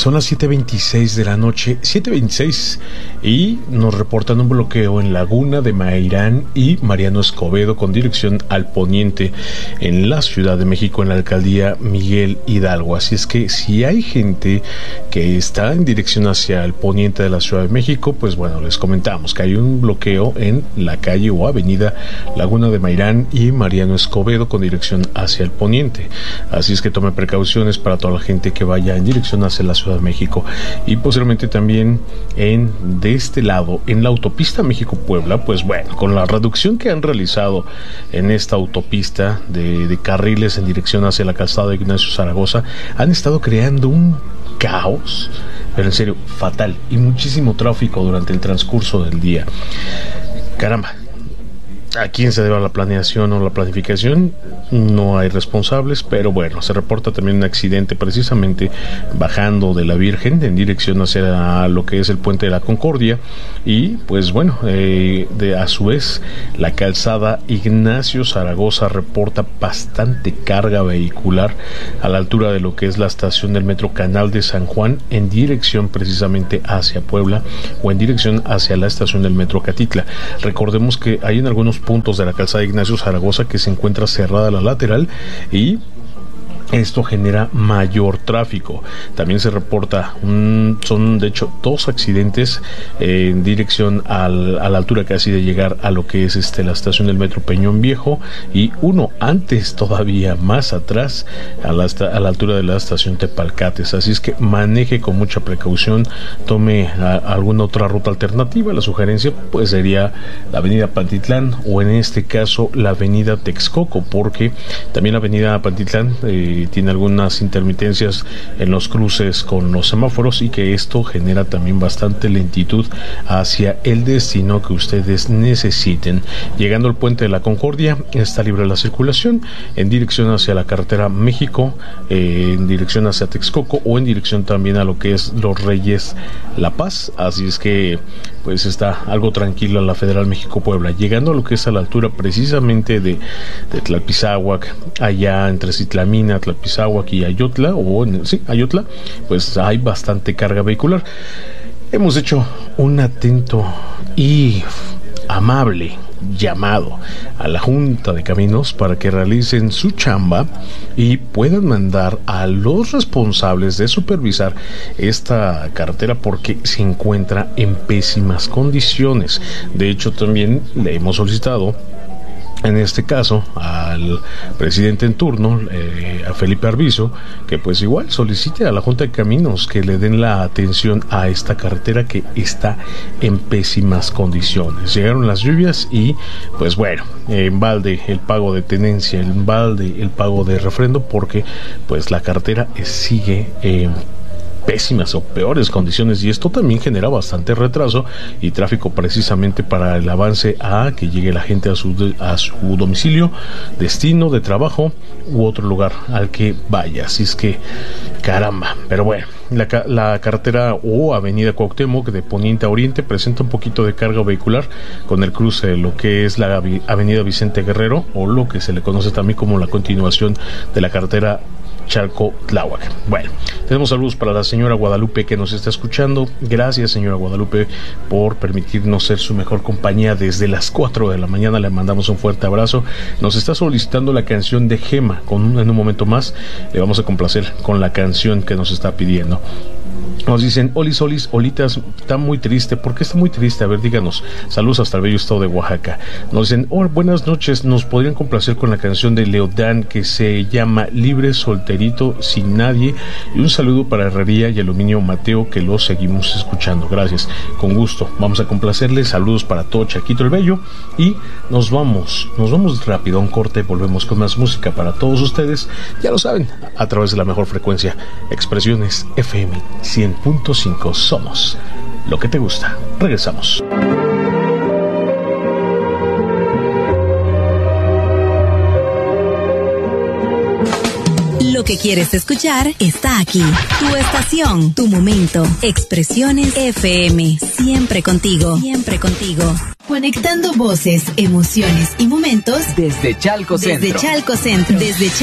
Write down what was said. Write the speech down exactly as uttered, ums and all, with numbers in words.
Son las siete veintiséis de la noche, siete veintiséis, y nos reportan un bloqueo en Laguna de Mairán y Mariano Escobedo con dirección al poniente en la Ciudad de México, en la alcaldía Miguel Hidalgo. Así es que si hay gente que está en dirección hacia el poniente de la Ciudad de México, pues bueno, les comentamos que hay un bloqueo en la calle o avenida Laguna de Mairán y Mariano Escobedo con dirección hacia el poniente. Así es que tome precauciones para toda la gente que vaya en dirección hacia la Ciudad de México. Y posiblemente también en de este lado, en la autopista México-Puebla, pues bueno, con la reducción que han realizado en esta autopista de, de carriles en dirección hacia la calzada de Ignacio Zaragoza, han estado creando un caos, pero en serio, fatal, y muchísimo tráfico durante el transcurso del día. Caramba, ¿a quién se debe la planeación o la planificación? No hay responsables, pero bueno, se reporta también un accidente precisamente bajando de la Virgen en dirección hacia lo que es el Puente de la Concordia, y pues bueno, eh, de, a su vez la calzada Ignacio Zaragoza reporta bastante carga vehicular a la altura de lo que es la estación del Metro Canal de San Juan en dirección precisamente hacia Puebla o en dirección hacia la estación del Metro Catitla. Recordemos que hay en algunos puntos de la calzada Ignacio Zaragoza que se encuentra cerrada la lateral y esto genera mayor tráfico. También se reporta, un, son de hecho dos accidentes eh, en dirección al, a la altura casi de llegar a lo que es este la estación del Metro Peñón Viejo, y uno antes todavía más atrás a la, a la altura de la estación Tepalcates. Así es que maneje con mucha precaución, tome a, alguna otra ruta alternativa. La sugerencia pues sería la avenida Pantitlán o en este caso la avenida Texcoco, porque también la avenida Pantitlán eh, tiene algunas intermitencias en los cruces con los semáforos y que esto genera también bastante lentitud hacia el destino que ustedes necesiten. Llegando al Puente de la Concordia está libre la circulación en dirección hacia la carretera México, eh, en dirección hacia Texcoco o en dirección también a lo que es Los Reyes La Paz. Así es que pues está algo tranquila la Federal México-Puebla. Llegando a lo que es a la altura precisamente de, de Tlalpizáhuac, allá entre Citlamina, Tlalpizáhuac y Ayotla, o sí, Ayotla, pues hay bastante carga vehicular. Hemos hecho un atento y amable llamado a la Junta de Caminos para que realicen su chamba y puedan mandar a los responsables de supervisar esta carretera porque se encuentra en pésimas condiciones. De hecho, también le hemos solicitado en este caso al presidente en turno, eh, a Felipe Arvizo, que pues igual solicite a la Junta de Caminos que le den la atención a esta carretera que está en pésimas condiciones. Llegaron las lluvias y pues bueno, en balde el pago de tenencia, en balde el pago de refrendo, porque pues la carretera sigue en eh, pésimas o peores condiciones, y esto también genera bastante retraso y tráfico precisamente para el avance a que llegue la gente a su, a su domicilio, destino de trabajo u otro lugar al que vaya. Así es que caramba, pero bueno, la, la carretera o avenida Cuauhtémoc de poniente a oriente presenta un poquito de carga vehicular con el cruce de lo que es la avenida Vicente Guerrero, o lo que se le conoce también como la continuación de la carretera Chalco-Tláhuac. Bueno, tenemos saludos para la señora Guadalupe que nos está escuchando. Gracias, señora Guadalupe, por permitirnos ser su mejor compañía desde las cuatro de la mañana. Le mandamos un fuerte abrazo. Nos está solicitando la canción de Gema. Con, en un momento más le vamos a complacer con la canción que nos está pidiendo. Nos dicen, Olis, Olis, Olitas, está muy triste. ¿Por qué está muy triste? A ver, díganos. Saludos hasta el bello estado de Oaxaca. Nos dicen, oh, buenas noches, nos podrían complacer con la canción de Leodán que se llama Libre, Solterito, Sin Nadie. Y un saludo para Herrería y Aluminio Mateo, que lo seguimos escuchando. Gracias, con gusto. Vamos a complacerles. Saludos para todo Chaquito el Bello. Y nos vamos, nos vamos rápido a un corte. Volvemos con más música para todos ustedes. Ya lo saben, a través de la mejor frecuencia, Expresiones F M cien punto cinco. Somos lo que te gusta. Regresamos. Lo que quieres escuchar está aquí. Tu estación, tu momento. Expresiones F M. Siempre contigo. Siempre contigo. Conectando voces, emociones y momentos desde Chalco Centro. Desde Chalco Centro. Desde Chalco